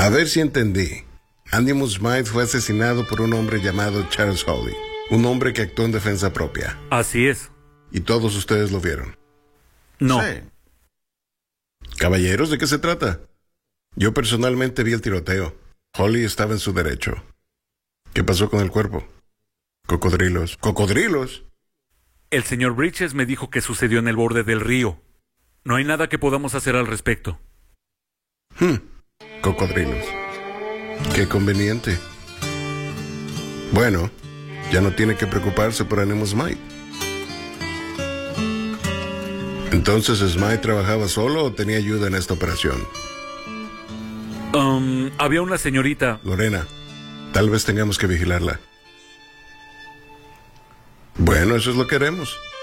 A ver si entendí. Andy Musmite fue asesinado por un hombre llamado Charles Hawley, un hombre que actuó en defensa propia. Así es. ¿Y todos ustedes lo vieron? No. Sí. Caballeros, ¿de qué se trata? Yo personalmente vi el tiroteo. Hawley estaba en su derecho. ¿Qué pasó con el cuerpo? Cocodrilos. ¿Cocodrilos? El señor Bridges me dijo que sucedió en el borde del río. No hay nada que podamos hacer al respecto. Cocodrilos. Qué conveniente. Bueno, ya no tiene que preocuparse por Andy Musmite. Entonces, ¿Smite trabajaba solo o tenía ayuda en esta operación? Había una señorita. Lorena, tal vez tengamos que vigilarla. Bueno, eso es lo que haremos.